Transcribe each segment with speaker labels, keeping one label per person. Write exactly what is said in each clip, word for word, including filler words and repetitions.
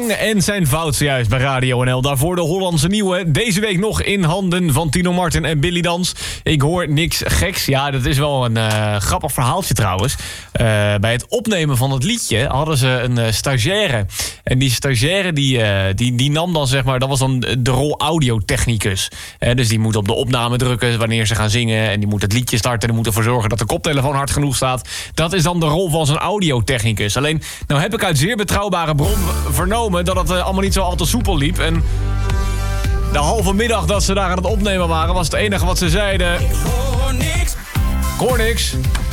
Speaker 1: Lang en zijn fout zojuist bij Radio N L. Daarvoor de Hollandse nieuwe. Deze week nog in handen van Tino Martin en Billy Dans. Ik hoor niks geks. Ja, dat is wel een uh, grappig verhaaltje trouwens. Uh, bij het opnemen van het liedje hadden ze een uh, stagiaire. En die stagiaire die, uh, die, die nam dan zeg maar... dat was dan de rol audiotechnicus. Uh, dus die moet op de opname drukken wanneer ze gaan zingen. En die moet het liedje starten. En die moet ervoor zorgen dat de koptelefoon hard genoeg staat. Dat is dan de rol van zo'n audiotechnicus. Alleen, nou heb ik uit zeer betrouwbare bron vernomen... dat het uh, allemaal niet zo al te soepel liep. En de halve middag dat ze daar aan het opnemen waren... was het enige wat ze zeiden... Ik hoor niks. Ik hoor niks.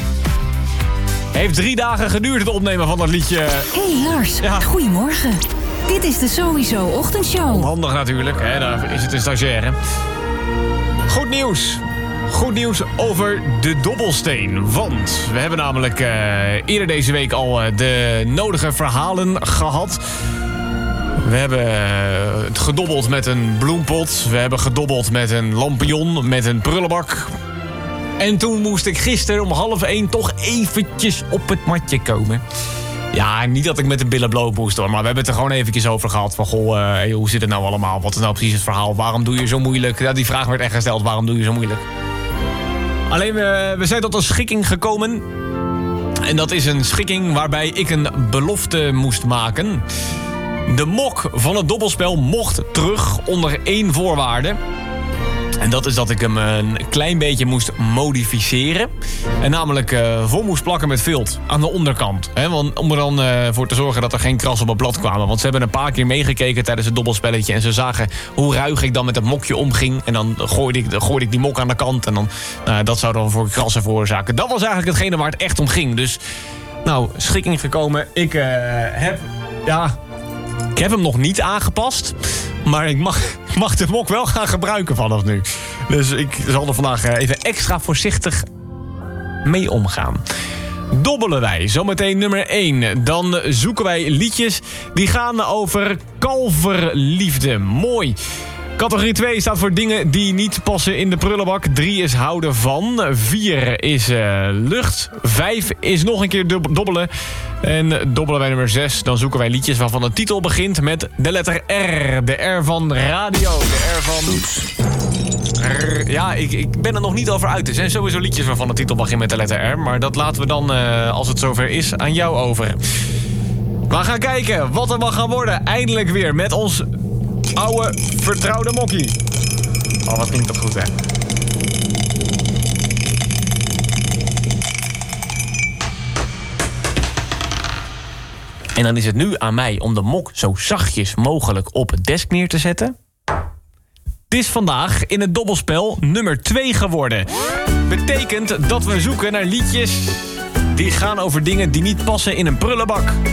Speaker 1: Heeft drie dagen geduurd het opnemen van dat liedje.
Speaker 2: Hey Lars,
Speaker 1: ja.
Speaker 2: Goedemorgen. Dit is de Sowieso Ochtendshow.
Speaker 1: Handig natuurlijk, hè? Daar is het een stagiaire. Goed nieuws. Goed nieuws over de dobbelsteen. Want we hebben namelijk uh, eerder deze week al uh, de nodige verhalen gehad. We hebben uh, het gedobbeld met een bloempot. We hebben gedobbeld met een lampion, met een prullenbak. En toen moest ik gisteren om half één toch eventjes op het matje komen. Ja, niet dat ik met de billen bloot moest hoor, maar we hebben het er gewoon eventjes over gehad. Van goh, uh, hey, hoe zit het nou allemaal? Wat is nou precies het verhaal? Waarom doe je zo moeilijk? Ja, die vraag werd echt gesteld, waarom doe je zo moeilijk? Alleen, we, we zijn tot een schikking gekomen. En dat is een schikking waarbij ik een belofte moest maken. De mok van het dobbelspel mocht terug onder één voorwaarde. En dat is dat ik hem een klein beetje moest modificeren. En namelijk uh, vol moest plakken met vilt aan de onderkant. Hè? Want, om er dan uh, voor te zorgen dat er geen kras op het blad kwamen. Want ze hebben een paar keer meegekeken tijdens het dobbelspelletje. En ze zagen hoe ruig ik dan met het mokje omging. En dan gooide ik, gooide ik die mok aan de kant. En dan, uh, dat zou dan voor krassen veroorzaken. Dat was eigenlijk hetgene waar het echt om ging. Dus, nou, schikking gekomen. Ik uh, heb, ja... Ik heb hem nog niet aangepast, maar ik mag, ik mag de mok wel gaan gebruiken vanaf nu. Dus ik zal er vandaag even extra voorzichtig mee omgaan. Dobbelen wij, zometeen nummer één. Dan zoeken wij liedjes die gaan over kalverliefde. Mooi. Categorie twee staat voor dingen die niet passen in de prullenbak. drie is houden van. vier is uh, lucht. vijf is nog een keer dobbelen. En dobbelen wij nummer zes. Dan zoeken wij liedjes waarvan de titel begint met de letter R. De R van radio. De R van... R. Ja, ik, ik ben er nog niet over uit. Er zijn sowieso liedjes waarvan de titel begint met de letter R. Maar dat laten we dan, uh, als het zover is, aan jou over. We gaan kijken wat er mag gaan worden. Eindelijk weer met ons... oude, vertrouwde mokkie. Oh, wat klinkt dat goed, hè? En dan is het nu aan mij om de mok zo zachtjes mogelijk op het desk neer te zetten. Het is vandaag in het dobbelspel nummer twee geworden. Betekent dat we zoeken naar liedjes die gaan over dingen die niet passen in een prullenbak.